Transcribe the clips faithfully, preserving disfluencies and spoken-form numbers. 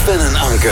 Sven en Anke.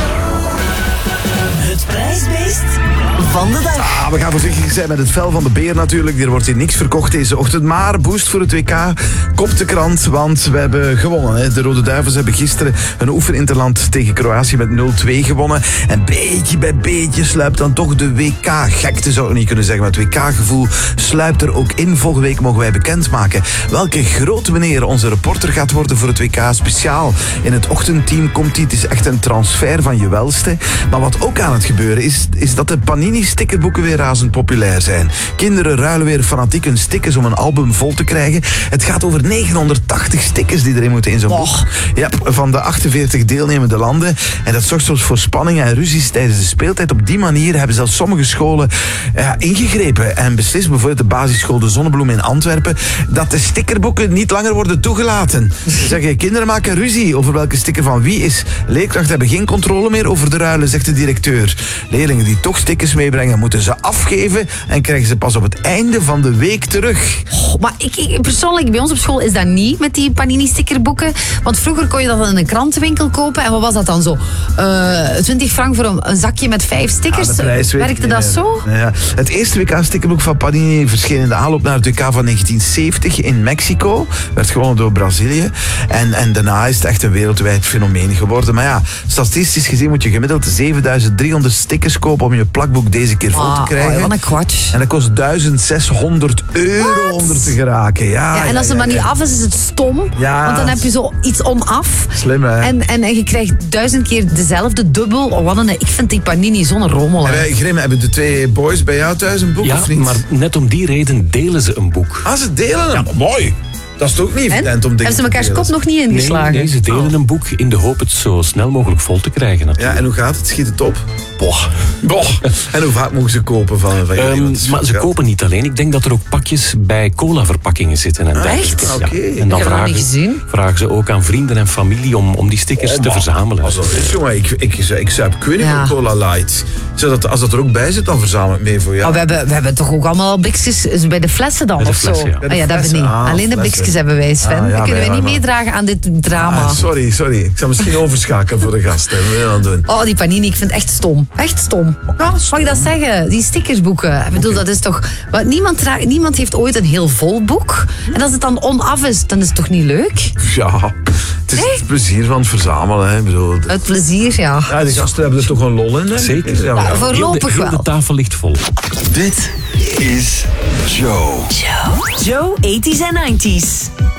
Het prijsbeest van de dag. Ah, we gaan voorzichtig zijn met het vel van de beer natuurlijk. Er wordt hier niks verkocht deze ochtend. Maar boost voor het W K. Kopt de krant, want we hebben gewonnen. Hè. De Rode Duivels hebben gisteren een oefeninterland tegen Kroatië met nul twee gewonnen. En beetje bij beetje sluipt dan toch de W K-gekte, zou ik niet kunnen zeggen. Maar het W K-gevoel sluipt er ook in. Volgende week mogen wij bekendmaken welke grote meneer onze reporter gaat worden voor het W K. Speciaal in het ochtendteam komt hij. Het is echt een transfer van je welste. Maar wat ook aan het gebeuren is, is dat de Panini-stickerboeken weer razend populair zijn. Kinderen ruilen weer fanatiek hun stickers om een album vol te krijgen. Het gaat over negenhonderdtachtig stickers die erin moeten in zo'n boek. Ja, van de achtenveertig deelnemende landen. En dat zorgt soms voor spanningen en ruzies tijdens de speeltijd. Op die manier hebben zelfs sommige scholen ja, ingegrepen en beslist, bijvoorbeeld de basisschool De Zonnebloem in Antwerpen, dat de stickerboeken niet langer worden toegelaten. Ze zeggen, kinderen maken ruzie over welke sticker van wie is. Leerkrachten hebben geen controle meer over de ruilen, zegt de directeur. Leerlingen die toch stickers meebrengen, moeten ze afgeven en krijgen ze pas op het einde van de week terug. Oh, maar ik, ik, persoonlijk, bij ons op school is dat niet met die Panini-stickerboeken. Want vroeger kon je dat in een krantenwinkel kopen. En wat was dat dan zo? Uh, twintig frank voor een, een zakje met vijf stickers. Ja, Werkte dat zo? Ja. Het eerste W K-stickerboek van Panini verscheen in de aanloop naar het W K van negentien zeventig in Mexico. Werd gewonnen door Brazilië. En, en daarna is het echt een wereldwijd fenomeen geworden. Maar ja, statistisch gezien moet je gemiddeld zevenduizend driehonderd stickers kopen om je plakboek deze keer vol te krijgen. Oh, wat een kwart. En dat kost duizend zeshonderd euro What? om er te geraken. Ja, Ja, en als ja, het maar ja, niet ja. af is, is het stom. Ja. Want dan heb je zo iets onaf. Slim, hè? En, en, en je krijgt duizend keer dezelfde dubbel. Oh, wat een, ik vind die Panini zo'n rommel. En hè. wij, Grim, hebben de twee boys bij jou thuis een boek, Ja, of niet? maar net om die reden delen ze een boek. Ah, ze delen hem. Mooi. Dat is toch niet En? evident om dingen Hebben ze te mekaars delen? kop nog niet Nee, ingeslagen? nee, ze delen een boek in de hoop het zo snel mogelijk vol te krijgen. Ja, Natuurlijk. en hoe gaat het? Schiet het op? Boah. Boah. En hoe vaak mogen ze kopen van, van jullie? Ehm, Want het is maar veel ze geld. kopen niet alleen. Ik denk dat er ook pakjes bij cola-verpakkingen zitten. En dergelijke. echt? Ja. Oké. En Ik dan heb dat nog vragen, niet gezien. vragen ze ook aan vrienden en familie om, om die stickers te verzamelen. Als dat is, jongen, ik, ik, ik, ik zuip ik weet niet Ja. van Cola Light. Zodat, als dat er ook bij zit, dan verzamel ik mee voor jou. Oh, we, hebben, we hebben toch ook allemaal blikjes bij de flessen dan, Bij de of zo? flessen, ja. Bij de Ah, ja, dat hebben we niet. flessen. Ah, Alleen de flessen. blikjes hebben wij, Sven. Ah, ja, dat kunnen wij wij niet wel. meedragen aan dit drama. Ah, sorry, sorry. Ik zal misschien overschakelen voor de gasten. Wat wil je dan doen? Oh, die Panini, ik vind het echt stom. Echt stom. Ja, mag ik dat zeggen? Die stickersboeken. Ik bedoel, dat is toch... Wat, niemand, draagt, niemand heeft ooit een heel vol boek. En als het dan onaf is, dan is het toch niet leuk? Ja, het is het plezier van het verzamelen. Hè. Ik bedoel, de, Het plezier, ja. ja, de gasten hebben er toch een lol in. Hè? Zeker. Ja, maar- Ja, Heel de, voorlopig heel de wel. tafel ligt vol. Dit is Joe. Joe eighties en nineties.